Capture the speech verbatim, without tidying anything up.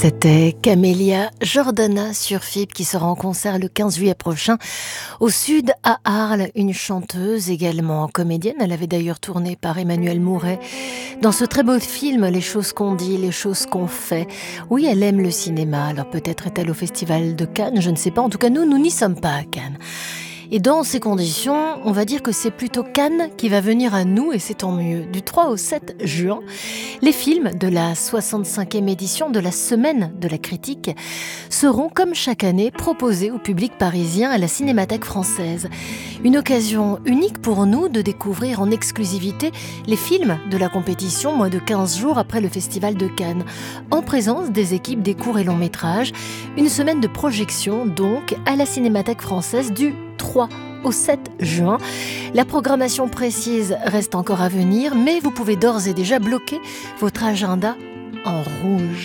C'était Camélia Jordana sur F I B qui sera en concert le quinze juillet prochain au sud à Arles. Une chanteuse, également comédienne. Elle avait d'ailleurs tourné par Emmanuel Mouret dans ce très beau film Les choses qu'on dit, les choses qu'on fait. Oui, elle aime le cinéma. Alors peut-être est-elle au Festival de Cannes, je ne sais pas. En tout cas, nous, nous n'y sommes pas à Cannes. Et dans ces conditions, on va dire que c'est plutôt Cannes qui va venir à nous, et c'est tant mieux. Du trois au sept juin, les films de la soixante-cinquième édition de la Semaine de la Critique seront, comme chaque année, proposés au public parisien à la Cinémathèque française. Une occasion unique pour nous de découvrir en exclusivité les films de la compétition moins de quinze jours après le Festival de Cannes, en présence des équipes des courts et longs métrages. Une semaine de projection, donc, à la Cinémathèque française du trois au sept juin. La programmation précise reste encore à venir, mais vous pouvez d'ores et déjà bloquer votre agenda en rouge.